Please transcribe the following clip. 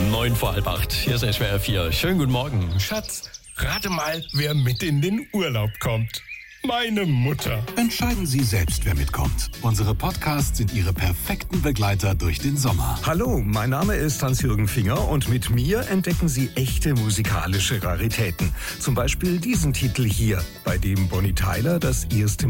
7:09. Hier ist SWR 4. Schönen guten Morgen. Schatz, rate mal, wer mit in den Urlaub kommt. Meine Mutter. Entscheiden Sie selbst, wer mitkommt. Unsere Podcasts sind Ihre perfekten Begleiter durch den Sommer. Hallo, mein Name ist Hans-Jürgen Finger und mit mir entdecken Sie echte musikalische Raritäten. Zum Beispiel diesen Titel hier, bei dem Bonnie Tyler das erste